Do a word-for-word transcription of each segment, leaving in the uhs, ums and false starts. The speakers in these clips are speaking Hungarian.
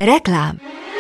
Reklám.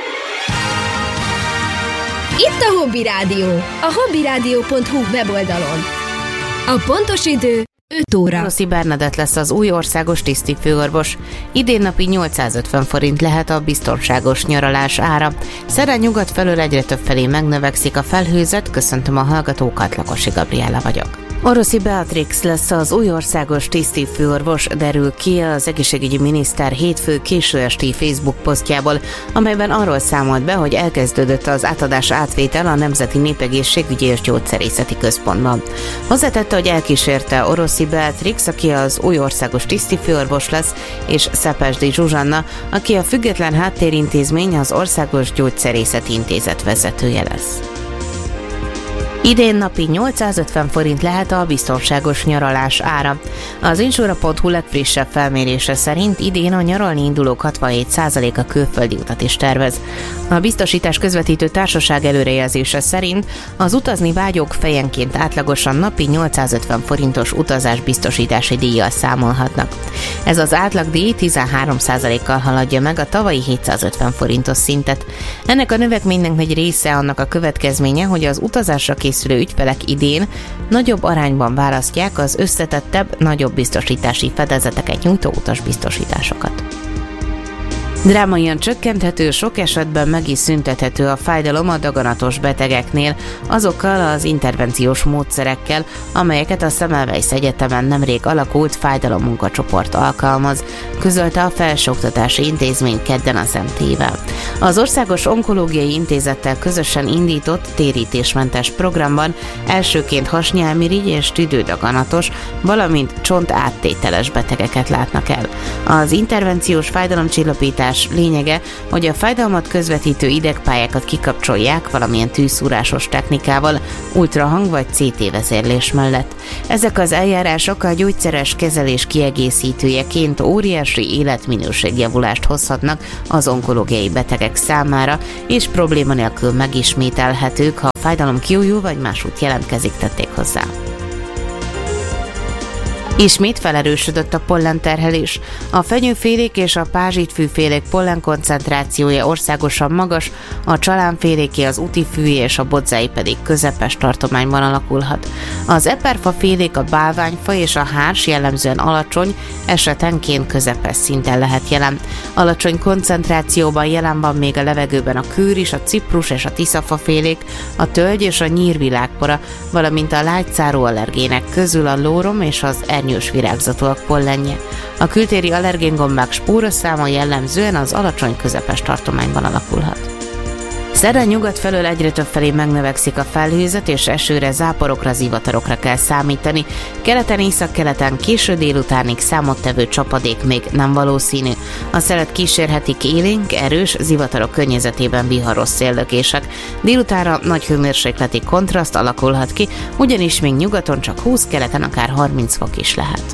Itt a Hobby Rádió, a hobbyradio pont hu weboldalon. A pontos idő öt óra. Oroszi Bernadett lesz az új országos tisztifőorvos. Idén napi nyolcszázötven forint lehet a biztonságos nyaralás ára. Szeren nyugat felől egyre több felé megnövekszik a felhőzet. Köszöntöm a hallgatókat, Lakosi Gabriella vagyok. Oroszi Beatrix lesz az új országos tisztifőorvos, derül ki az egészségügyi miniszter hétfő késő esti Facebook posztjából, amelyben arról számolt be, hogy elkezdődött az átadás átvétel a Nemzeti Népegészségügyi és Gyógyszerészeti Központban. Hozzátette, hogy elkísérte Oroszi Beatrix, aki az új országos tisztifőorvos lesz, és Szepesdi Zsuzsanna, aki a Független Háttérintézmény, az Országos Gyógyszerészeti Intézet vezetője lesz. Idén napi nyolcszázötven forint lehet a biztonságos nyaralás ára. Az Insura pont hu legfrissebb felmérése szerint idén a nyaralni indulók hatvanhét százaléka külföldi utat is tervez. A biztosítás közvetítő társaság előrejelzése szerint az utazni vágyók fejenként átlagosan napi nyolcszázötven forintos utazásbiztosítási díjjal számolhatnak. Ez az átlagdíj tizenhárom százalékkal haladja meg a tavalyi hétszázötven forintos szintet. Ennek a növekménynek egy része annak a következménye, hogy az utazásra készülő ügyfelek idén nagyobb arányban választják az összetettebb, nagyobb biztosítási fedezeteket nyújtó utasbiztosításokat. Drámaian csökkenthető, sok esetben meg is szüntethető a fájdalom a daganatos betegeknél azokkal az intervenciós módszerekkel, amelyeket a Semmelweis Egyetemen nemrég alakult fájdalommunkacsoport alkalmaz, közölte a Felsőoktatási Intézmény kedden az em té-vel. Az Országos Onkológiai Intézettel közösen indított térítésmentes programban elsőként hasnyálmirigy és tüdődaganatos, valamint csont áttételes betegeket látnak el. Az intervenciós fájdalomcsillapítás lényege, hogy a fájdalmat közvetítő idegpályákat kikapcsolják valamilyen tűzszúrásos technikával, ultrahang vagy cé té vezérlés mellett. Ezek az eljárások a gyógyszeres kezelés kiegészítőjeként óriási életminőségjavulást hozhatnak az onkológiai betegek számára, és probléma nélkül megismételhetők, ha a fájdalom kiújul vagy másút jelentkezik, tették hozzá. Ismét felerősödött a pollenterhelés. A fenyőfélék és a pázsitfűfélék pollenkoncentrációja országosan magas, a csalánféléké, az utifűi és a bodzái pedig közepes tartományban alakulhat. Az eperfafélék, a bálványfa és a hárs jellemzően alacsony, esetenként közepes szinten lehet jelen. Alacsony koncentrációban jelen van még a levegőben a kőris, a ciprus és a tiszafafélék, a tölgy és a nyírvilágpora, valamint a lágyszáró allergének közül a lórom és az ernyős virágzatúak pollenje. A kültéri allergéngombák spóraszáma jellemzően az alacsony közepes tartományban alakulhat. Szerdán nyugat felől egyre több felé megnövekszik a felhőzet, és esőre, záporokra, zivatarokra kell számítani. Keleten, északkeleten késő délutánig számottevő csapadék még nem valószínű. A szelet kísérhetik élénk, erős, zivatarok környezetében viharos széllökések. Délutánra nagy hőmérsékleti kontraszt alakulhat ki, ugyanis még nyugaton csak húsz, keleten akár harminc fok is lehet.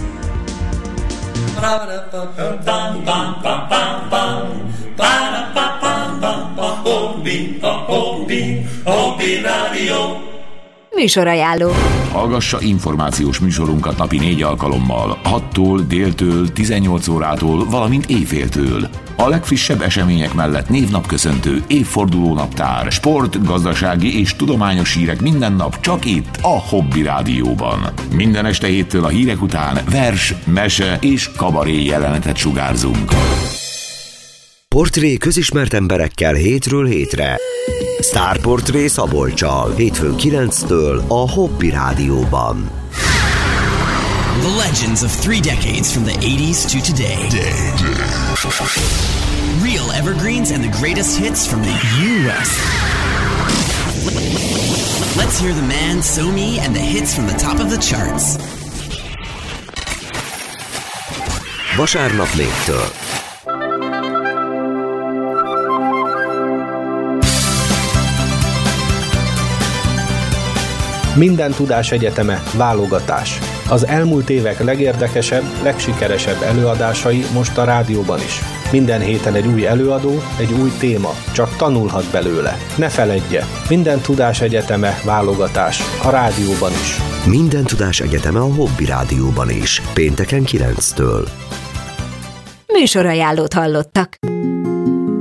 Műsorajánló. Hallgassa információs műsorunkat napi négy alkalommal, hattól, déltől, tizennyolc órától, valamint éjféltől. A legfrissebb események mellett névnapköszöntő, évfordulónaptár, sport, gazdasági és tudományos hírek minden nap csak itt a Hobby Rádióban. Minden este héttől a hírek után vers, mese és kabaré jelenetet sugárzunk. Portré közismert emberekkel hétről hétre. Sztárportré Szabolccsal, hétfőn kilenctől a Hobby Rádióban. The legends of three decades from the eighties to today. Real evergreens and the greatest hits from the U S. Let's hear the man, So-Me, and the hits from the top of the charts. Vasárnap négytől. Minden Tudás Egyeteme válogatás. Az elmúlt évek legérdekesebb, legsikeresebb előadásai most a rádióban is. Minden héten egy új előadó, egy új téma, csak tanulhat belőle. Ne feledje, Minden Tudás Egyeteme válogatás a rádióban is. Minden Tudás Egyeteme a Hobby Rádióban is, pénteken kilenctől. Műsorajánlót hallottak.